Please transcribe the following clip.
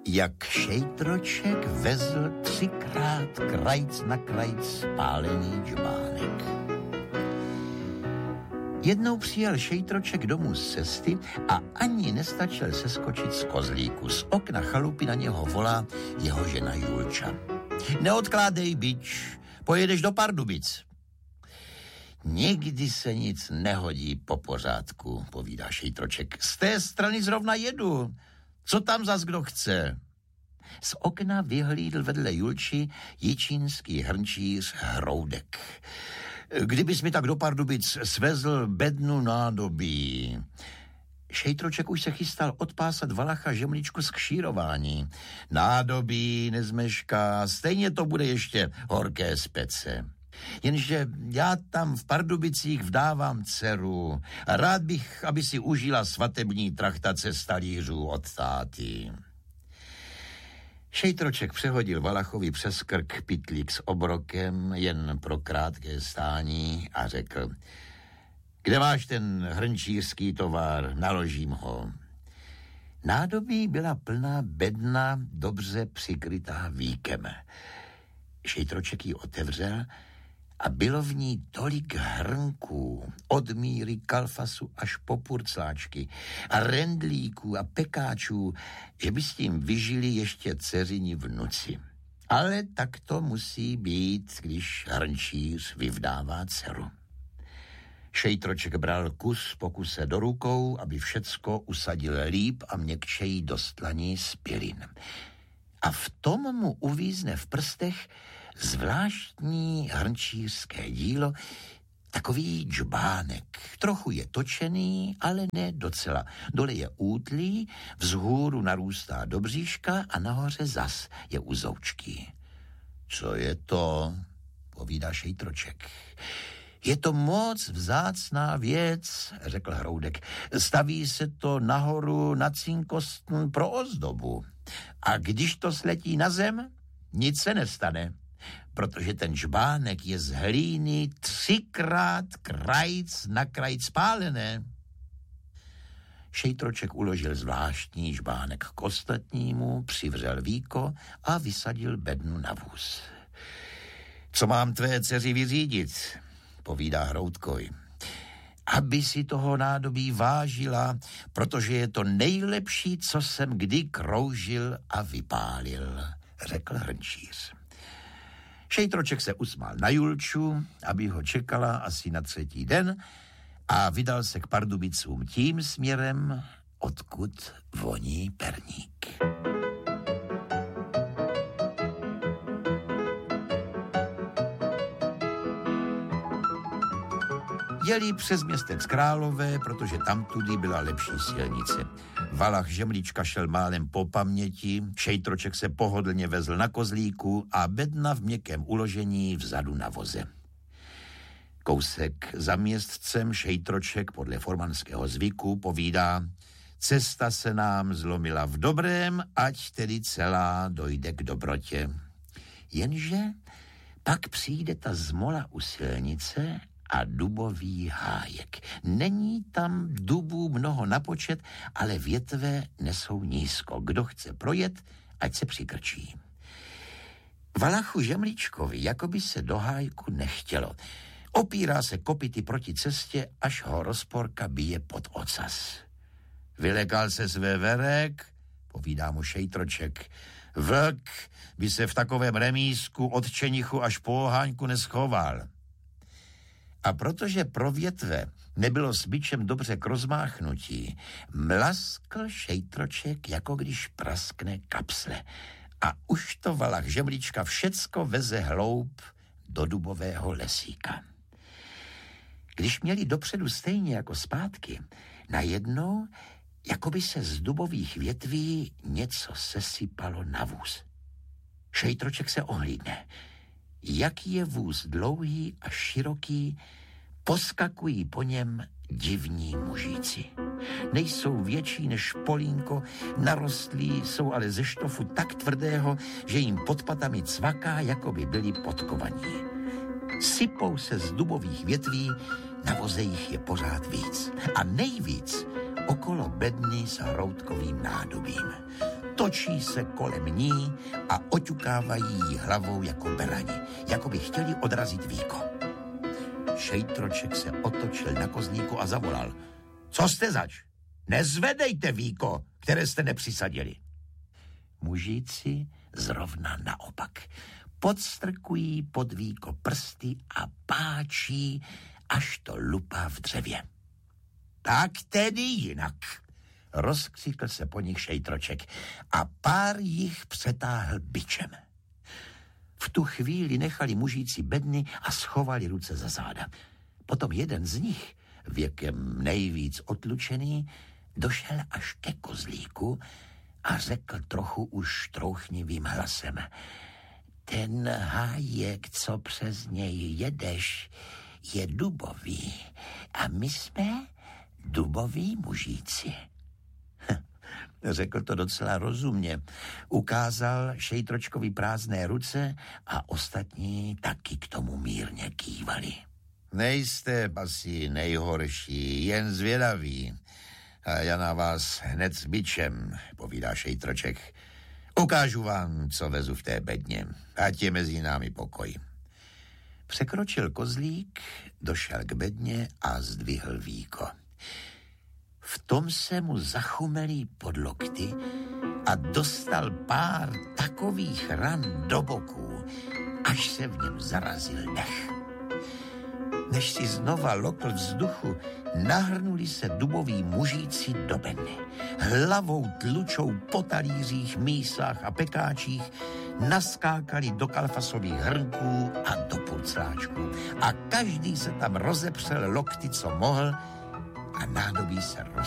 jak šejtroček vezl 3krát krajc na krajc spálený džbánek. Jednou přijel šejtroček domů z cesty a ani nestačil seskočit z kozlíku. Z okna chalupy na něho volá jeho žena Julča. Neodkládej, bič, pojedeš do Pardubic. Nikdy se nic nehodí po pořádku, povídá šejtroček. Z té strany zrovna jedu. Co tam zas kdo chce? Z okna vyhlídl vedle Julči jičínský hrnčíř Hroudek. Kdybys mi tak do Pardubic svezl bednu nádobí. Šejtroček už se chystal odpásat Valacha žemličku z kšírování. Nádobí nezmešká, stejně to bude ještě horké z pece. Jenže já tam v Pardubicích vdávám dceru a rád bych, aby si užila svatební trachtace z talířů od táty. Šejtroček přehodil Valachovi přes krk pytlík s obrokem jen pro krátké stání a řekl: Kde máš ten hrnčířský tovar, naložím ho. Nádobí byla plná bedna, dobře přikrytá víkem. Šejtroček ji otevřel a bylo v ní tolik hrnků, od míry kalfasu až po purcáčky a rendlíků a pekáčů, že by s tím vyžili ještě dceřini vnuci. Ale tak to musí být, když hrnčíř vyvdává dceru. Šejtroček bral kus po kuse do rukou, aby všecko usadil líp a měkčeji do stlaní z pilin. A v tom mu uvízne v prstech zvláštní hrnčířské dílo, takový džbánek. Trochu je točený, ale ne docela. Dole je útlý, vzhůru narůstá do bříška a nahoře zas je uzoučký. Co je to? Povídá šejtroček. Je to moc vzácná věc, řekl Hroudek. Staví se to nahoru na cinkostn pro ozdobu. A když to sletí na zem, nic se nestane, protože ten džbánek je z hlíny 3krát krajc na krajc spálené. Šejtroček uložil zvláštní džbánek k ostatnímu, přivřel víko a vysadil bednu na vůz. Co mám tvé dceři vyřídit? Povídá Hroudkovi. Aby si toho nádobí vážila, protože je to nejlepší, co jsem kdy kroužil a vypálil, řekl hrnčíř. Šejtroček se usmál na Julču, aby ho čekala asi na 3. den a vydal se k Pardubicům tím směrem, odkud voní perník. Jeli přes městec Králové, protože tamtudy byla lepší silnice. Valach žemlička šel málem po paměti, šejtroček se pohodlně vezl na kozlíku a bedna v měkkém uložení vzadu na voze. Kousek za městcem šejtroček podle formanského zvyku povídá: Cesta se nám zlomila v dobrém, ať tedy celá dojde k dobrotě. Jenže pak přijde ta zmola u silnice a dubový hájek. Není tam dubů mnoho na počet, ale větve nesou nízko. Kdo chce projet, ať se přikrčí. Valachu žemličkovi jakoby se do hájku nechtělo. Opírá se kopyty proti cestě, až ho rozporka bije pod ocas. Vylekal se své verek, povídá mu šejtroček. Vlk by se v takovém remísku od čenichu až po oháňku neschoval. A protože pro větve nebylo s bičem dobře k rozmáchnutí, mlaskl šejtroček, jako když praskne kapsle. A už to Valach žemlička všecko veze hloub do dubového lesíka. Když měli dopředu stejně jako zpátky, najednou, jako by se z dubových větví něco sesypalo na vůz. Šejtroček se ohlídne. Jaký je vůz dlouhý a široký, poskakují po něm divní mužíci. Nejsou větší než polínko, narostlí, jsou ale ze štofu tak tvrdého, že jim pod patami cvaká, jako by byli podkovaní. Sypou se z dubových větví, na voze jich je pořád víc. A nejvíc okolo bedny s Hroudkovým nádobím. točí se kolem ní a oťukávají jí hlavou jako berani, jako by chtěli odrazit víko. Šejtroček se otočil na kozlíku a zavolal. Co jste zač? Nezvedejte víko, které jste nepřisadili. Mužíci zrovna naopak. Podstrkují pod víko prsty a páčí, až to lupá v dřevě. Tak tedy jinak, rozkřikl se po nich Šejtroček a pár jich přetáhl bičem. V tu chvíli nechali mužíci bedny a schovali ruce za záda. Potom jeden z nich, věkem nejvíc otlučený, došel až ke kozlíku a řekl trochu už trouchnivým hlasem. Ten hájek, co přes něj jedeš, je dubový a my jsme duboví mužíci. Řekl to docela rozumně. Ukázal Šejtročkovi prázdné ruce a ostatní taky k tomu mírně kývali. Nejste asi nejhorší, jen zvědaví. A já na vás hned s bičem, povídá Šejtroček. Ukážu vám, co vezu v té bedně. Ať je mezi námi pokoj. Překročil kozlík, došel k bedně a zdvihl víko. V tom se mu zachumelí pod lokty a dostal pár takových ran do boků, až se v něm zarazil dech. Než si znova lokl vzduchu, nahrnuli se duboví mužíci do bedny. Hlavou tlučou po talířích, mísách a pekáčích, naskákali do kalfasových hrnků a do purcláčků. A každý se tam rozepřel lokty, co mohl, a nádobí se